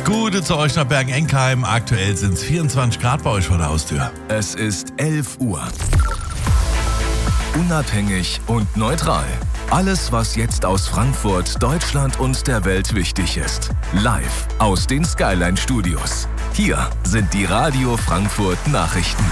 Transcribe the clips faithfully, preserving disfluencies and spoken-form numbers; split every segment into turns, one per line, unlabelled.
Gute zu euch nach Bergen-Enkheim. Aktuell sind es vierundzwanzig Grad bei euch vor der Haustür.
Es ist elf Uhr. Unabhängig und neutral. Alles, was jetzt aus Frankfurt, Deutschland und der Welt wichtig ist. Live aus den Skyline Studios. Hier sind die Radio Frankfurt Nachrichten.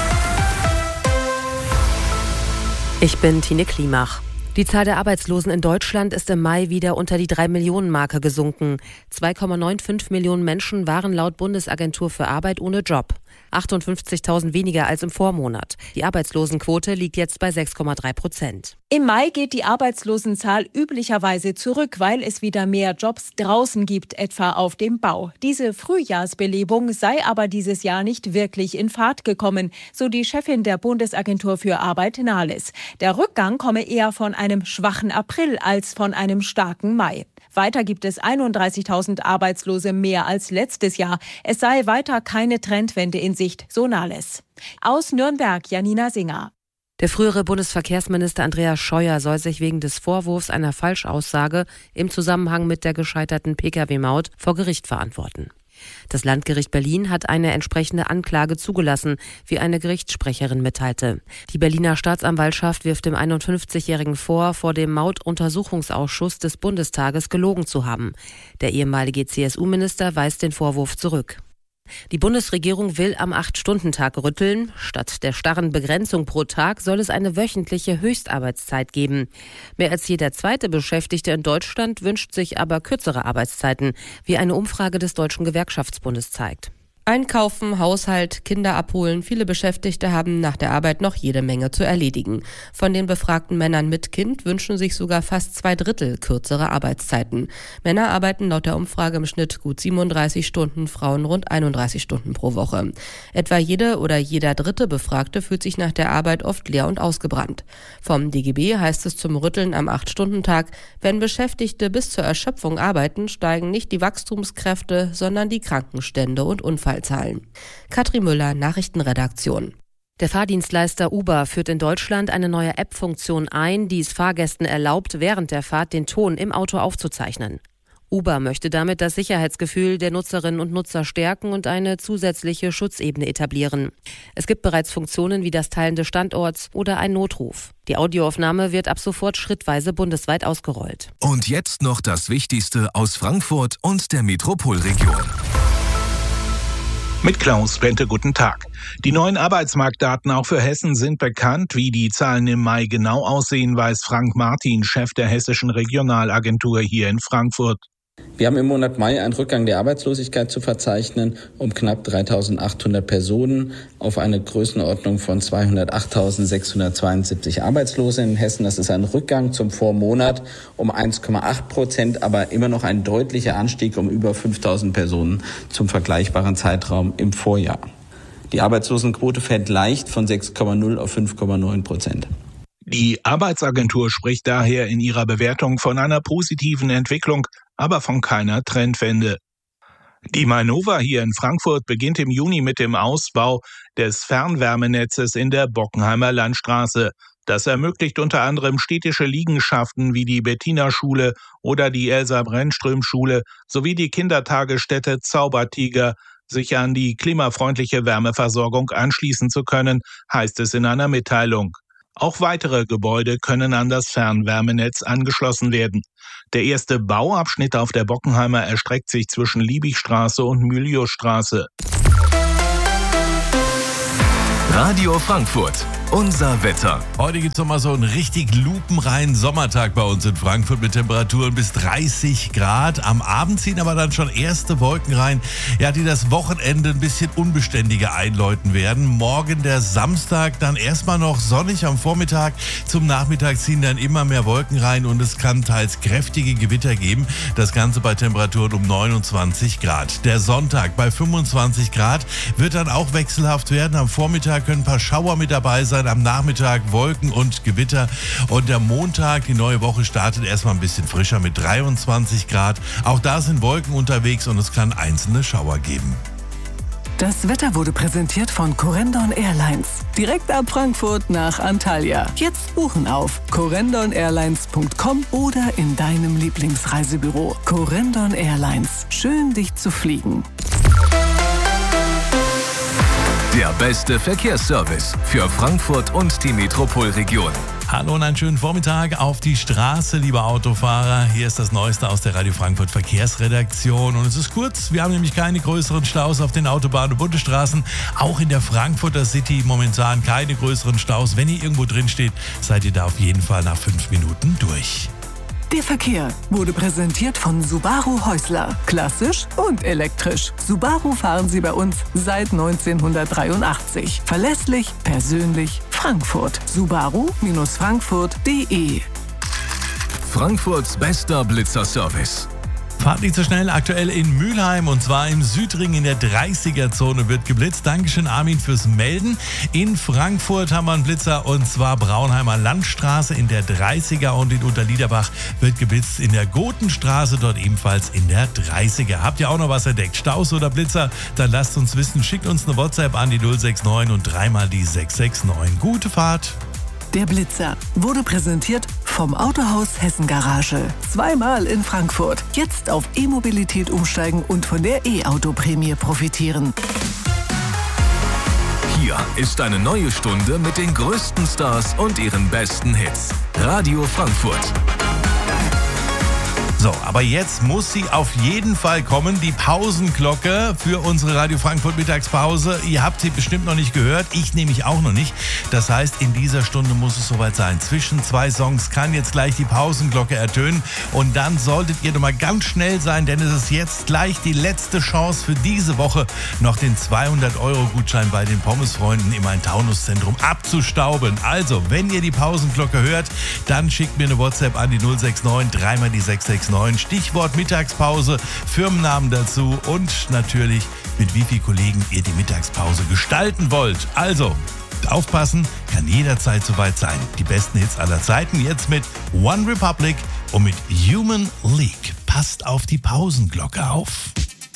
Ich bin Tine Klimach. Die Zahl der Arbeitslosen in Deutschland ist im Mai wieder unter die drei Millionen Marke gesunken. zwei Komma fünfundneunzig Millionen Menschen waren laut Bundesagentur für Arbeit ohne Job. achtundfünfzigtausend weniger als im Vormonat. Die Arbeitslosenquote liegt jetzt bei sechs Komma drei Prozent.
Im Mai geht die Arbeitslosenzahl üblicherweise zurück, weil es wieder mehr Jobs draußen gibt, etwa auf dem Bau. Diese Frühjahrsbelebung sei aber dieses Jahr nicht wirklich in Fahrt gekommen, so die Chefin der Bundesagentur für Arbeit Nahles. Der Rückgang komme eher von einem schwachen April als von einem starken Mai. Weiter gibt es einunddreißigtausend Arbeitslose mehr als letztes Jahr. Es sei weiter keine Trendwende in Sicht, so Nahles. Aus Nürnberg, Janina Singer.
Der frühere Bundesverkehrsminister Andreas Scheuer soll sich wegen des Vorwurfs einer Falschaussage im Zusammenhang mit der gescheiterten Pkw-Maut vor Gericht verantworten. Das Landgericht Berlin hat eine entsprechende Anklage zugelassen, wie eine Gerichtssprecherin mitteilte. Die Berliner Staatsanwaltschaft wirft dem einundfünfzigjährigen vor, vor dem Mautuntersuchungsausschuss des Bundestages gelogen zu haben. Der ehemalige C S U-Minister weist den Vorwurf zurück. Die Bundesregierung will am acht-Stunden-Tag rütteln. Statt der starren Begrenzung pro Tag soll es eine wöchentliche Höchstarbeitszeit geben. Mehr als jeder zweite Beschäftigte in Deutschland wünscht sich aber kürzere Arbeitszeiten, wie eine Umfrage des Deutschen Gewerkschaftsbundes zeigt. Einkaufen, Haushalt, Kinder abholen. Viele Beschäftigte haben nach der Arbeit noch jede Menge zu erledigen. Von den befragten Männern mit Kind wünschen sich sogar fast zwei Drittel kürzere Arbeitszeiten. Männer arbeiten laut der Umfrage im Schnitt gut siebenunddreißig Stunden, Frauen rund einunddreißig Stunden pro Woche. Etwa jede oder jeder dritte Befragte fühlt sich nach der Arbeit oft leer und ausgebrannt. Vom D G B heißt es zum Rütteln am acht-Stunden-Tag, wenn Beschäftigte bis zur Erschöpfung arbeiten, steigen nicht die Wachstumskräfte, sondern die Krankenstände und Unfallzahlen. Katrin Müller, Nachrichtenredaktion. Der Fahrdienstleister Uber führt in Deutschland eine neue App-Funktion ein, die es Fahrgästen erlaubt, während der Fahrt den Ton im Auto aufzuzeichnen. Uber möchte damit das Sicherheitsgefühl der Nutzerinnen und Nutzer stärken und eine zusätzliche Schutzebene etablieren. Es gibt bereits Funktionen wie das Teilen des Standorts oder ein Notruf. Die Audioaufnahme wird ab sofort schrittweise bundesweit ausgerollt.
Und jetzt noch das Wichtigste aus Frankfurt und der Metropolregion.
Mit Klaus Bente, guten Tag. Die neuen Arbeitsmarktdaten auch für Hessen sind bekannt. Wie die Zahlen im Mai genau aussehen, weiß Frank Martin, Chef der Hessischen Regionalagentur hier in Frankfurt.
Wir haben im Monat Mai einen Rückgang der Arbeitslosigkeit zu verzeichnen um knapp dreitausendachthundert Personen auf eine Größenordnung von zweihundertachttausendsechshundertzweiundsiebzig Arbeitslose in Hessen. Das ist ein Rückgang zum Vormonat um eins Komma acht Prozent, aber immer noch ein deutlicher Anstieg um über fünftausend Personen zum vergleichbaren Zeitraum im Vorjahr. Die Arbeitslosenquote fällt leicht von sechs Komma null auf fünf Komma neun Prozent.
Die Arbeitsagentur spricht daher in ihrer Bewertung von einer positiven Entwicklung, aber von keiner Trendwende. Die Mainova hier in Frankfurt beginnt im Juni mit dem Ausbau des Fernwärmenetzes in der Bockenheimer Landstraße. Das ermöglicht unter anderem städtische Liegenschaften wie die Bettina-Schule oder die Elsa-Brennström-Schule sowie die Kindertagesstätte Zaubertiger, sich an die klimafreundliche Wärmeversorgung anschließen zu können, heißt es in einer Mitteilung. Auch weitere Gebäude können an das Fernwärmenetz angeschlossen werden. Der erste Bauabschnitt auf der Bockenheimer erstreckt sich zwischen Liebigstraße und Mühliusstraße.
Radio Frankfurt, unser Wetter.
Heute gibt es nochmal so einen richtig lupenreinen Sommertag bei uns in Frankfurt mit Temperaturen bis dreißig Grad. Am Abend ziehen aber dann schon erste Wolken rein, ja, die das Wochenende ein bisschen unbeständiger einläuten werden. Morgen der Samstag, dann erstmal noch sonnig am Vormittag. Zum Nachmittag ziehen dann immer mehr Wolken rein und es kann teils kräftige Gewitter geben. Das Ganze bei Temperaturen um neunundzwanzig Grad. Der Sonntag bei fünfundzwanzig Grad wird dann auch wechselhaft werden. Am Vormittag können ein paar Schauer mit dabei sein. Am Nachmittag Wolken und Gewitter. Und der Montag, die neue Woche, startet erstmal ein bisschen frischer mit dreiundzwanzig Grad. Auch da sind Wolken unterwegs und es kann einzelne Schauer geben.
Das Wetter wurde präsentiert von Corendon Airlines. Direkt ab Frankfurt nach Antalya. Jetzt buchen auf corendon airlines punkt com oder in deinem Lieblingsreisebüro. Corendon Airlines. Schön, dich zu fliegen.
Der beste Verkehrsservice für Frankfurt und die Metropolregion.
Hallo und einen schönen Vormittag auf die Straße, liebe Autofahrer. Hier ist das Neueste aus der Radio Frankfurt Verkehrsredaktion. Und es ist kurz, wir haben nämlich keine größeren Staus auf den Autobahnen und Bundesstraßen. Auch in der Frankfurter City momentan keine größeren Staus. Wenn ihr irgendwo drin steht, seid ihr da auf jeden Fall nach fünf Minuten durch.
Der Verkehr wurde präsentiert von Subaru Häusler. Klassisch und elektrisch. Subaru fahren Sie bei uns seit neunzehnhundertdreiundachtzig. Verlässlich, persönlich, Frankfurt. Subaru Frankfurt punkt de.
Frankfurts bester Blitzer-Service.
Fahrt nicht so schnell, aktuell in Mülheim und zwar im Südring in der dreißiger-Zone wird geblitzt. Dankeschön Armin fürs Melden. In Frankfurt haben wir einen Blitzer und zwar Braunheimer Landstraße in der dreißiger und in Unterliederbach wird geblitzt in der Gotenstraße, dort ebenfalls in der dreißiger. Habt ihr auch noch was entdeckt? Staus oder Blitzer? Dann lasst uns wissen, schickt uns eine WhatsApp an die null sechs neun und dreimal die sechs sechs neun. Gute Fahrt!
Der Blitzer wurde präsentiert vom Autohaus Hessen Garage. Zweimal in Frankfurt. Jetzt auf E-Mobilität umsteigen und von der E-Auto-Prämie profitieren.
Hier ist eine neue Stunde mit den größten Stars und ihren besten Hits. Radio Frankfurt.
So, aber jetzt muss sie auf jeden Fall kommen, die Pausenglocke für unsere Radio Frankfurt Mittagspause. Ihr habt sie bestimmt noch nicht gehört, ich nämlich auch noch nicht. Das heißt, in dieser Stunde muss es soweit sein. Zwischen zwei Songs kann jetzt gleich die Pausenglocke ertönen und dann solltet ihr doch mal ganz schnell sein, denn es ist jetzt gleich die letzte Chance für diese Woche, noch den zweihundert Euro Gutschein bei den Pommesfreunden im Main-Taunus-Zentrum abzustauben. Also, wenn ihr die Pausenglocke hört, dann schickt mir eine WhatsApp an die null sechs neun, dreimal die sechs sechs neun. Stichwort Mittagspause, Firmennamen dazu und natürlich mit wie vielen Kollegen ihr die Mittagspause gestalten wollt. Also, aufpassen, kann jederzeit soweit sein. Die besten Hits aller Zeiten jetzt mit One Republic und mit Human League. Passt auf die Pausenglocke auf.